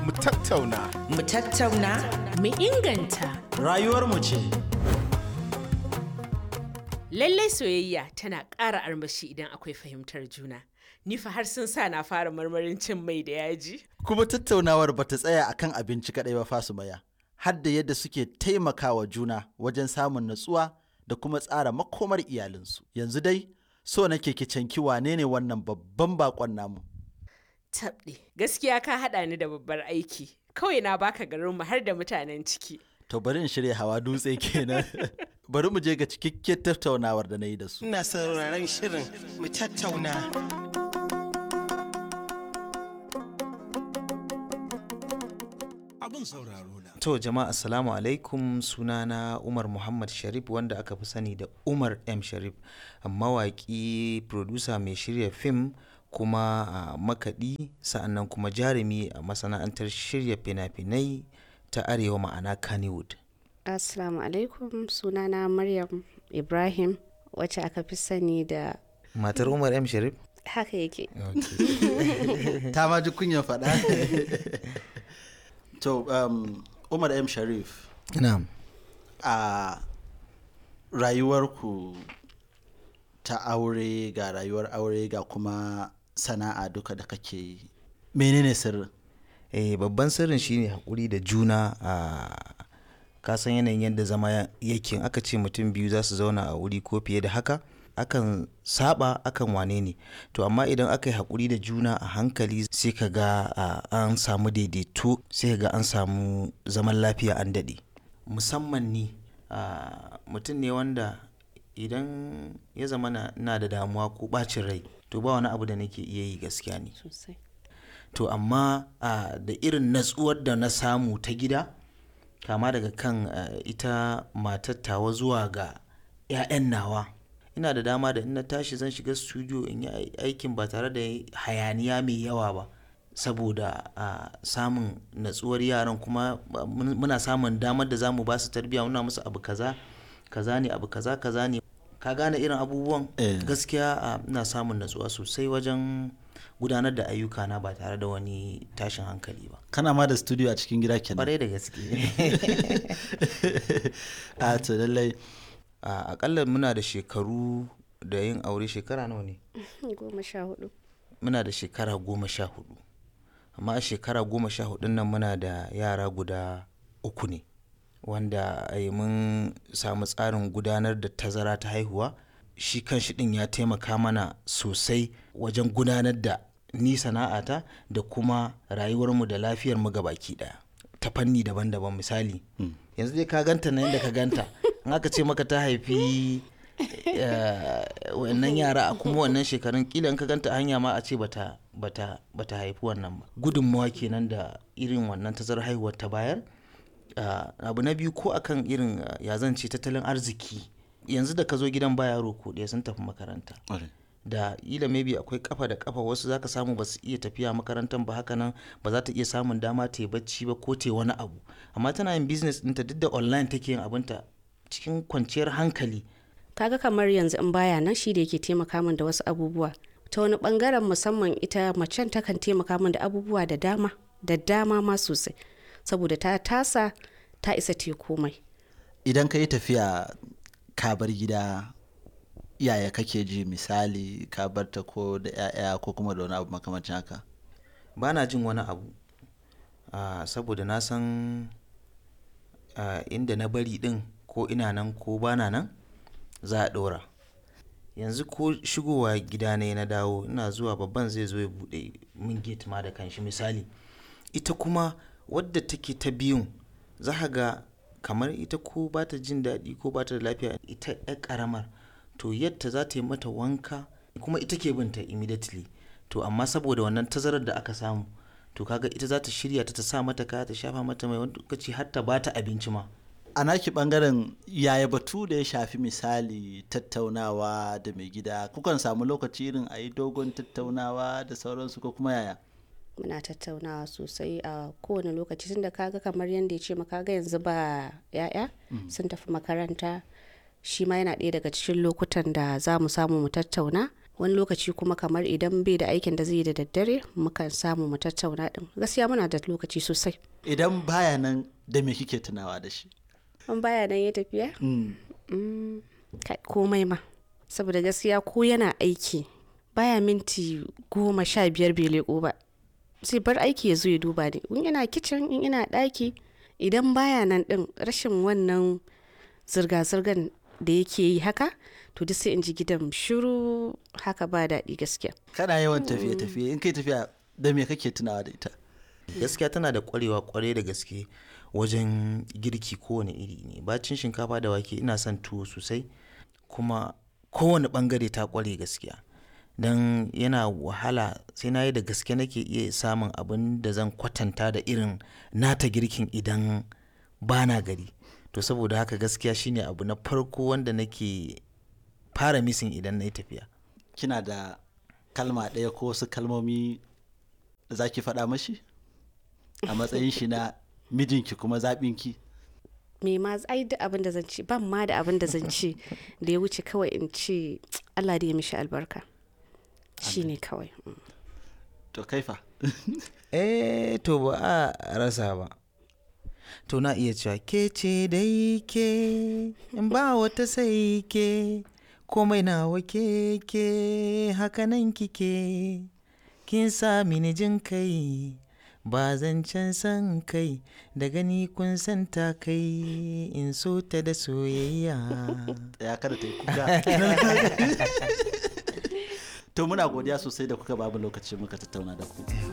Mu tattauna. Mu tattauna. Mu inganta. Rayuwarmu ce. Lallai soyayya tana ƙara armashi idan akwai fahimtar juna. Ni fa har sun sa na fara marmarin cin mai da yaji. Kuma tattaunawar ba ta tsaya akan abinci kaɗai ba fasu maya. Har da yadda suke taimakawa juna wajen samun natsuwa da kuma tsara makomar iyalinsu. Yanzu dai so nake ki canki wane ne wannan babban bakon namu. Tabɗe, gaskiya ka haɗa ni da babbar aiki. Kawai na baka garinmu har da mutanen ciki. To bari in shirya hawa dutse kenan. Bari mu je ga cikakkiyar tattaunawar da na yi da su. Ina sauraron shirin mu tattauna. Abin sauraro na. To jama'a assalamu alaikum, sunana Umar Muhammad Sharif wanda aka fi sani da Umar M Sharif, mawaƙi, producer mai shirya fim kuma makaɗi, sa'annan kuma jarumi a masana'antar shirya fina-finai ta arewa ma'ana Kannywood. Assalamu alaikum, sunana Maryam Ibrahim wacce aka fi sani da matar Umar M Sharif? Haka yake. Ta ma ji kunya faɗa. To Umar M Sharif. Na'am. A rayuwarku ta aure ga rayuwar aure ga kuma sana'a duka da kake yi, menene sirrin? Babban sirrin shine hakuri da juna. Ka san yanayin yadda zama yake, aka ce mutum biyu za su zauna a wuri ko fiye da haka, akan saba, akan wane ne. To amma idan aka yi hakuri da juna a hankali sai ka ga an samu daidaito, sai ka ga an samu zaman lafiya, an daɗe. Musamman ni mutum ne wanda idan ya zama na da damuwa ko ɓacin rai, to ba wani abu da nake iya yi gaskiya ne. To amma da irin natsuwar da na samu ta gida, kama daga kan ita matattawa zuwa ga 'ya'yan nawa, ina da dama da in na tashi zan shiga studio in yi aikin ba tare da hayaniya mai yawa ba, saboda samun natsuwar yaran, kuma muna samun damar da za mu ba su tarbiyya, muna musu abu kaza kaza ne, abu kaza kaza ne. Ka gane irin abubuwan. Gaskiya ina samun natsuwa sosai wajen gudanar da ayyuka na ba tare da wani tashin hankali ba. Kana ma da studio a cikin gida kenan? Kwarai da gaske. To lallai akalla muna da shekaru da yin aure. Shekara nawa ne? 14. Muna da shekara 14, amma a shekara 14 nan muna da yara guda 3 ne, wanda mun samu tsarin gudanar da tazara ta haihuwa. Shi kan shi din ya taimaka mana sosai wajen gudanar da ni sana'ata da kuma rayuwarmu da lafiyarmu gabaki daya ta fanni daban-daban. Misali, yanzu dai ka ganta na yadda ka ganta, in aka ce maka ta haifi wannan yara a kuma wannan shekarun, kila in ka ganta a hanya ma a ce bata haifi wannan ba. Gudunmawa kenan da irin wannan tazarar haihuwar ta bayar. Abu na biyu, ko akan irin ya zance tattalin arziki, yanzu da ka zo gidan ba yaro ko ɗaya sun tafi makaranta. Da ila maybe akwai kafa da kafa, wasu zaka samu ba su iya tafiya makarantar ba, haka nan ba za ta iya samun dama ta yi bacci ba ko ta wani abu, amma tana yin business ɗinta duk da online take yin abinta cikin kwanciyar hankali. Kaga kamar yanzu in baya nan, shi da yake taimaka min da wasu abubuwa ta wani bangaren, musamman ita macen takan taimaka min da abubuwa da dama ma sosai, saboda ta tasa ta isa te komai. Idan ka yi tafiya ka bar gida, yaya kake ji? Misali, ka bar ta ko da 'ya'ya ko kuma da wani abu makamancin haka? Ba na jin wani abu, saboda na san inda na bari din, ko ina nan ko bana nan za a ɗora. Yanzu ko shigowa gida ne na dawo, ina zuwa babban zai zo ya buɗe min gate ma da kanshi. Misali, ita kuma wadda take ta biyun, za ka ga kamar ita ko ba ta jin daɗi ko ba ta da lafiya, ita ɗan ƙaramar, to yadda za ta yi mata wanka kuma ita ke binta immediately. To amma saboda wannan tazarar da aka samu, to kaga ita za ta shirya ta sa mata kaya, ta shafa mata mai, wani lokaci har ta ba ta abinci ma. A naki bangaren, yaya batu da ya shafi misali tattaunawa da mai gida, kukan samu lokaci irin a yi dogon tattaunawa da sauransu, ko kuma yaya? Muna tattaunawa sosai a kowane lokaci, tunda kaga kamar yadda ya ce maka, ga yanzu ba 'ya'ya sun tafi makaranta, shi ma yana ɗaya daga cikin lokutan da za mu samu mu tattauna wani lokaci kuma kamar idan bai da aikin da zai yi da daddare mukan samu mu tattauna din. Gaskiya muna da lokaci sosai. Idan baya nan da me kike tunawa da shi? An baya nan ya tafiya? Komai ma. Saboda gaskiya ko yana aiki baya minti 15 bai leko ba. Sai bar aiki ya zo ya duba ni. In ina kicin, in ina ɗaki, idan baya nan din rashin wannan zirga-zirgan da yake yi haka, to duk sai in ji gidan shiru haka ba daɗi gaskiya. Kana yawan tafiye-tafiye, in kai tafiya da me kake tunawa da ita? Gaskiya tana da kwarai da gaske wajen girki kowane iri ne. Bacin shinkafa da wake ina son tuwo sosai, kuma kowane bangare ta kware gaskiya. Don yana wahala sai na yi da gaske nake iya samun abin da zan kwatanta da irin nata girkin idan bana gari. To saboda haka gaskiya shine abu na farko wanda nake fara missing idan na yi tafiya. Kina da kalma ɗaya ko wasu kalmomi da za ki faɗa mashi a matsayin shi na mijinki kuma zaɓinki? Me ma ai da abin da zan ci, ban ma da abin da zan ci da ya wuce kawai in ce Allah da ya mishi albarka. Shine kawai. To kaifa? To ba a rasa ba. To na iya cewa ke ce dai ke in ba wata sai ke, komai nawa ke hakanan kike, kin sa mini jin kai ba zancen san kai, da gani kun san ta kai in so ta da soyayya. Ya kada ta yi kuka. To muna godiya sosai da kuka babu lokaci muka tattauna da ku.